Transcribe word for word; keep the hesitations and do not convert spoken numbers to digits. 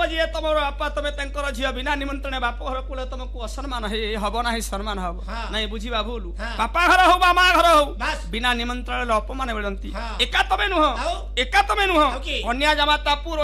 जी तुम बापा तुम तंकर झियो बिना निमंत्रण बाप घर कूल तुमको असम्मान हम ना सम्मान हम नहीं बुझा भूल बापा घर हो माँ घर हो बिना निमंत्रण अपमान मिलती एका तमें नुह एका तमें नुह अन्या जमाता पुरो